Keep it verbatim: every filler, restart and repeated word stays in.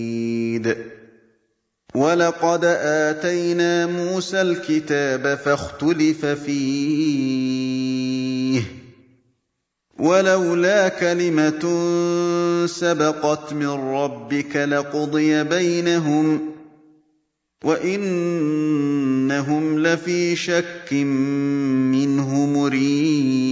وَلَقَدْ آتَيْنَا مُوسَى الْكِتَابَ فَاخْتُلِفَ فِيهِ ۚ وَلَوْلَا كَلِمَةٌ سَبَقَتْ مِن رَّبِّكَ لَقُضِيَ بَيْنَهُمْ ۚ وَإِنَّهُمْ لَفِي شَكٍّ مِّنْهُ مُرِيبٍ